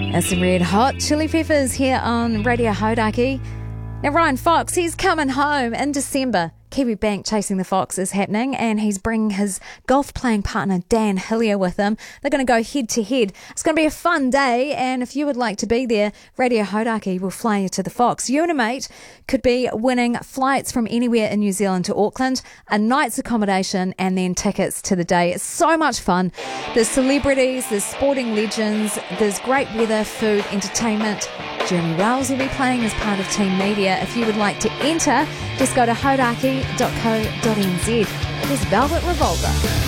That's some Red Hot Chili Peppers here on Radio Hodaki. Now Ryan Fox, he's coming home in December. Kiwi Bank Chasing the Fox is happening, and he's bringing his golf playing partner Dan Hillier with him. They're going to go head to head. It's going to be a fun day, and if you would like to be there, Radio Hodaki will fly you to the Fox. You and a mate could be winning flights from anywhere in New Zealand to Auckland, a night's accommodation, and then tickets to the day. It's so much fun. There's celebrities, there's sporting legends, there's great weather, food, entertainment. Jeremy Wells will be playing as part of Team Media. If you would like to enter, just go to hodaki.co.nz. It is Velvet Revolver.